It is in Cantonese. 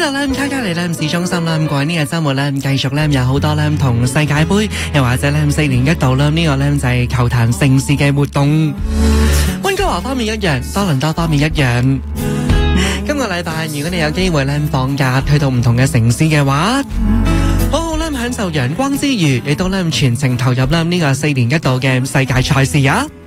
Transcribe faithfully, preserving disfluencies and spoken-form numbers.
度咧卡卡嚟咧市中心啦，咁過呢個週末咧繼續咧有好多咧同世界盃又或者咧四年一度啦，呢個咧就係球壇盛事嘅活動。溫哥華方面一樣，多倫多方面一樣。今個禮拜如果你有機會咧放假去到唔同嘅城市嘅話，好好咧享受陽光之餘，亦都咧全程投入啦呢個四年一度嘅世界賽事啊！